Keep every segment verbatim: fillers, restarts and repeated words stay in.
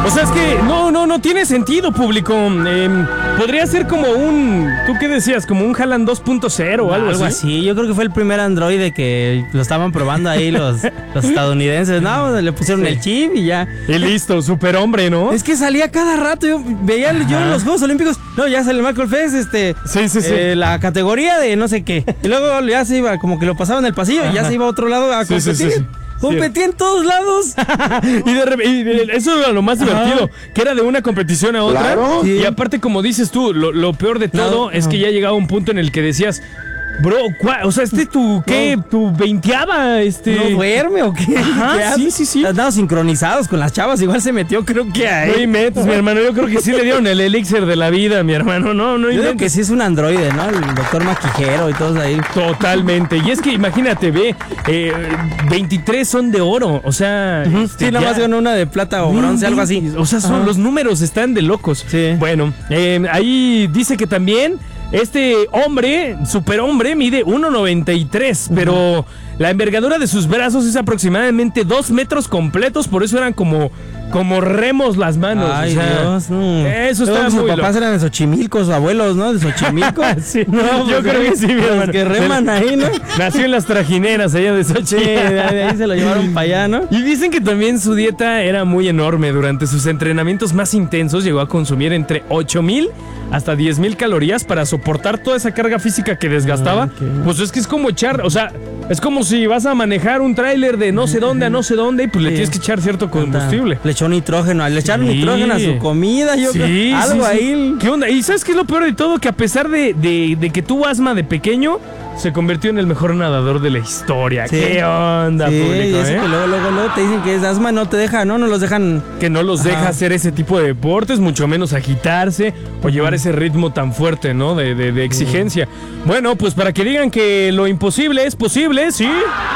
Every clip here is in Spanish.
O sea, es que no, no, no tiene sentido, público. Eh, podría ser como un, ¿tú qué decías? Como un Haaland dos punto cero o algo, algo así. así. Yo creo que fue el primer androide que lo estaban probando ahí los, los estadounidenses. No, le pusieron sí. el chip y ya. Y listo, superhombre, ¿no? Es que salía cada rato. Yo veía Ajá. yo en los Juegos Olímpicos. No, ya sale Michael Phelps, este. Sí, sí, sí. Eh, la categoría de no sé qué. Y luego ya se iba, como que lo pasaba en el pasillo Ajá. y ya se iba a otro lado a competir. Sí, sí, sí. Competía en todos lados. y, de, y de, eso era lo más divertido, Ajá. que era de una competición a otra. Claro. Y aparte, como dices tú, lo, lo peor de todo no, es no. que ya llegaba un punto en el que decías, bro, ¿cuál? O sea, este tu, ¿qué? No. Tu veinteava, este... ¿No duerme o qué? Ajá, ¿Qué sí, sí, sí. Andaban sincronizados con las chavas, igual se metió, creo que ahí. No inventes, mi hermano, yo creo que sí le dieron el elixir de la vida, mi hermano, no, no inventes. Yo creo que sí es un androide, ¿no? El doctor Maquijero y todos ahí. Totalmente, y es que imagínate, ve, eh, veintitrés son de oro, o sea... Uh-huh. Este, sí, nada más ganó una de plata o bronce, algo así. O sea, son, uh-huh. los números están de locos. Sí. Bueno, eh, ahí dice que también... Este hombre, superhombre, mide uno noventa y tres, uh-huh. pero la envergadura de sus brazos es aproximadamente dos metros completos, por eso eran como, como remos las manos. Ay, o sea, Dios, no. Eso está muy sus loco. papás eran de Xochimilco, sus abuelos, ¿no? De Xochimilco. sí, no, yo creo que sí, mi hermano. Que reman ahí, ¿no? Nació en las trajineras allá de Xochimilco. Sí, de ahí se lo llevaron para allá, ¿no? Y dicen que también su dieta era muy enorme. Durante sus entrenamientos más intensos llegó a consumir entre ocho mil hasta diez mil calorías para soportar toda esa carga física que desgastaba. Okay. Pues es que es como echar, o sea, es como si vas a manejar un tráiler de no sé dónde a no sé dónde y pues sí. le tienes que echar cierto combustible. Le echó nitrógeno, le echaron sí. nitrógeno a su comida, yo sí, creo, algo sí, ahí. Sí. ¿Qué onda? Y ¿sabes qué es lo peor de todo? Que a pesar de, de, de que tuvo asma de pequeño, se convirtió en el mejor nadador de la historia. Sí. ¿Qué onda, sí, público? Y eso eh? que luego, luego, luego te dicen que es asma, no te deja, no, no los dejan. Que no los Ajá. deja hacer ese tipo de deportes, mucho menos agitarse o uh-huh. llevar ese ritmo tan fuerte, ¿no? De, de, de exigencia. Uh-huh. Bueno, pues para que digan que lo imposible es posible, ¿sí?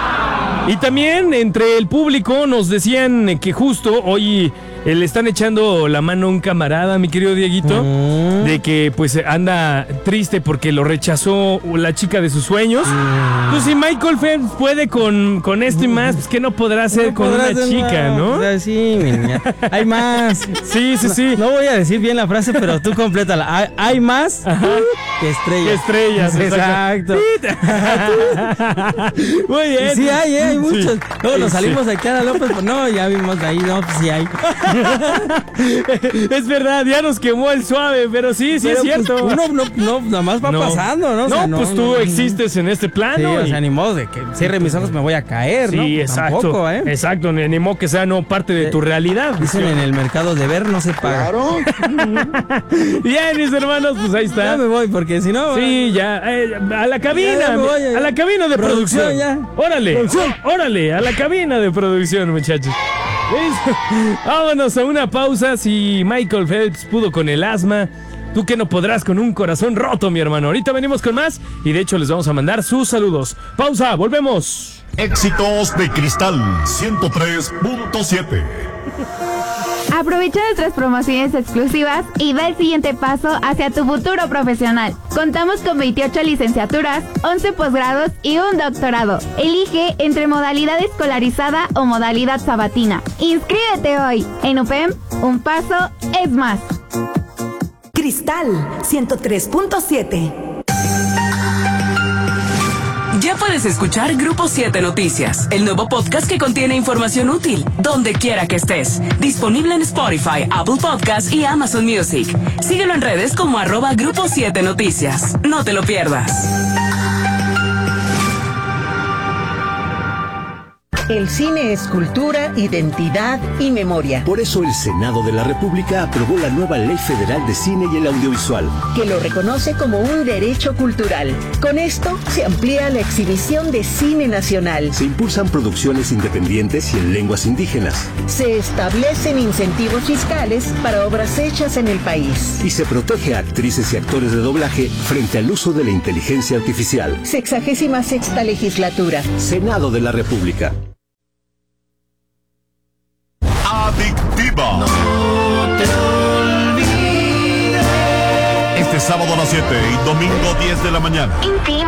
Y también entre el público nos decían que justo hoy eh, le están echando la mano a un camarada, mi querido Dieguito, uh-huh. de que pues anda triste porque lo rechazó la chica de sus sueños. Uh-huh. Pues si Michael Phelps puede con, con esto y más, pues que no podrá hacer no con una chica, más. ¿no? O sea, sí, mi niña. Hay más. Sí, sí, sí. No, no voy a decir bien la frase, pero tú complétala. Hay, hay más Ajá. que estrellas. Que estrellas, exacto. Muy bien. Sí hay, ¿eh? Hay muchos. Sí. Todos nos salimos de Cara López, pues no, ya vimos ahí, no, pues sí hay. Es verdad, ya nos quemó el suave, pero sí, sí pero, es cierto. Pues, uno no, no, nada más va no. pasando, ¿no? O sea, no, pues no, tú no, existes en este plano. Sí, y... o sea, ni modo de que cierre mis ojos me voy a caer, sí, ¿no? Sí, exacto. Tampoco, ¿eh? Exacto, ni, ni modo que sea no parte de tu realidad. Dicen en el mercado de ver no se paga. Claro. Bien, mis hermanos, pues ahí está. Ya me voy, porque si no... Sí, ya, eh, a la cabina, ya, ya voy, a la cabina de producción. producción. Ya. Órale, producción. órale, a la cabina de producción, muchachos. Vámonos a una pausa. Si Michael Phelps pudo con el asma, tú que no podrás con un corazón roto, mi hermano. Ahorita venimos con más y de hecho les vamos a mandar sus saludos. Pausa, volvemos. Éxitos de Cristal ciento tres punto siete. Aprovecha nuestras promociones exclusivas y da el siguiente paso hacia tu futuro profesional. Contamos con veintiocho licenciaturas, once posgrados y un doctorado. Elige entre modalidad escolarizada o modalidad sabatina. Inscríbete hoy. En U P E M, un paso es más. Cristal ciento tres punto siete. Ya puedes escuchar Grupo siete Noticias, el nuevo podcast que contiene información útil, donde quiera que estés. Disponible en Spotify, Apple Podcasts y Amazon Music. Síguelo en redes como arroba Grupo siete Noticias. No te lo pierdas. El cine es cultura, identidad y memoria. Por eso el Senado de la República aprobó la nueva Ley Federal de Cine y el Audiovisual, que lo reconoce como un derecho cultural. Con esto se amplía la exhibición de cine nacional. Se impulsan producciones independientes y en lenguas indígenas. Se establecen incentivos fiscales para obras hechas en el país. Y se protege a actrices y actores de doblaje frente al uso de la inteligencia artificial. Sexagésima sexta legislatura. Senado de la República. Adictiva. No te olvides. Este sábado a las siete y domingo diez de la mañana.